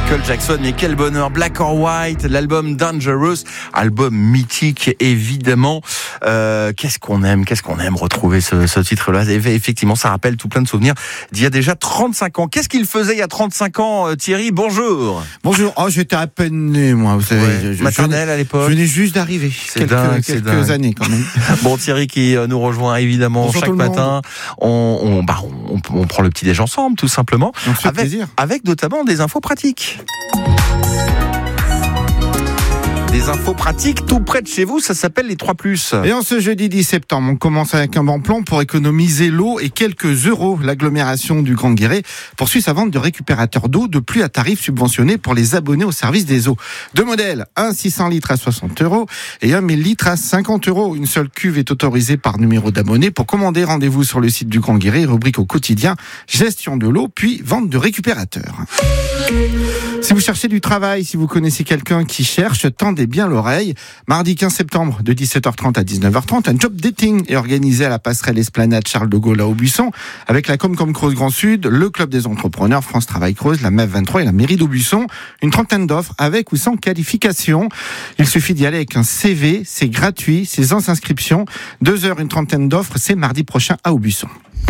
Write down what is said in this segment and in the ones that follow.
Michael Jackson. Mais quel bonheur, Black or White, l'album Dangerous, album mythique évidemment. Qu'est-ce qu'on aime retrouver ce titre-là. Effectivement, ça rappelle tout plein de souvenirs d'il y a déjà 35 ans. Qu'est-ce qu'il faisait il y a 35 ans, Thierry? Bonjour. Bonjour. Oh, j'étais à peine né, moi, vous savez. Ouais, maternelle à l'époque. Je venais juste d'arriver. Quelques années quand même. Bon, Thierry qui nous rejoint évidemment bonjour chaque matin. On prend le petit déj ensemble, tout simplement. On se fait plaisir. Avec notamment des infos pratiques. Des infos pratiques tout près de chez vous, ça s'appelle les 3+. Et en ce jeudi 10 septembre, on commence avec un bon plan pour économiser l'eau et quelques euros. L'agglomération du Grand Guéret poursuit sa vente de récupérateurs d'eau de pluie à tarif subventionné pour les abonnés au service des eaux. Deux modèles, un 600 litres à 60 € et un 1000 litres à 50 €. Une seule cuve est autorisée par numéro d'abonné. Pour commander, rendez-vous sur le site du Grand Guéret, rubrique au quotidien, gestion de l'eau, puis vente de récupérateurs. Si vous cherchez du travail, si vous connaissez quelqu'un qui cherche, tendez bien l'oreille. Mardi 15 septembre de 17h30 à 19h30, un job dating est organisé à la passerelle Esplanade Charles de Gaulle à Aubusson avec la Comcom Creuse Grand Sud, le Club des entrepreneurs, France Travail Creuse, la MEF 23 et la mairie d'Aubusson. Une trentaine d'offres avec ou sans qualification. Il suffit d'y aller avec un CV, c'est gratuit, c'est sans inscription. 2 heures, une trentaine d'offres, c'est mardi prochain à Aubusson.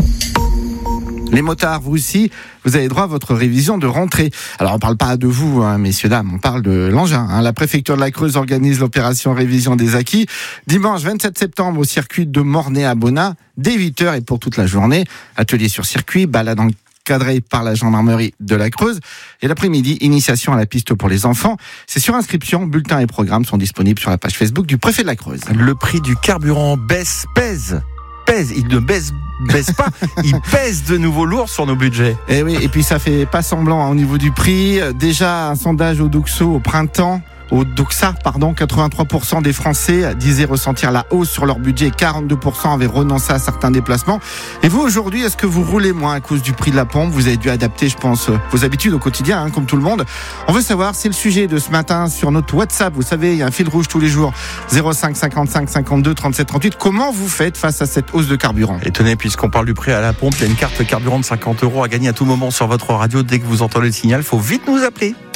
Les motards, vous aussi, vous avez droit à votre révision de rentrée. Alors, on parle pas de vous, messieurs, dames, on parle de l'engin. La préfecture de la Creuse organise l'opération révision des acquis. Dimanche 27 septembre au circuit de Mornay à Bonnat, dès 8h et pour toute la journée. Atelier sur circuit, balade encadrée par la gendarmerie de la Creuse. Et l'après-midi, initiation à la piste pour les enfants. C'est sur inscription, bulletins et programmes sont disponibles sur la page Facebook du préfet de la Creuse. Le prix du carburant pèse. Il ne baisse pas, il pèse de nouveau lourd sur nos budgets. Et oui, et puis ça fait pas semblant au niveau du prix. Déjà, un sondage au Doxa, 83% des Français disaient ressentir la hausse sur leur budget, 42% avaient renoncé à certains déplacements. Et vous, aujourd'hui, est-ce que vous roulez moins à cause du prix de la pompe? Vous avez dû adapter, je pense, vos habitudes au quotidien, comme tout le monde. On veut savoir, c'est le sujet de ce matin sur notre WhatsApp. Vous savez, il y a un fil rouge tous les jours, 05 55 52 37 38. Comment vous faites face à cette hausse de carburant? Et tenez, puisqu'on parle du prix à la pompe, il y a une carte carburant de 50 € à gagner à tout moment sur votre radio. Dès que vous entendez le signal, il faut vite nous appeler.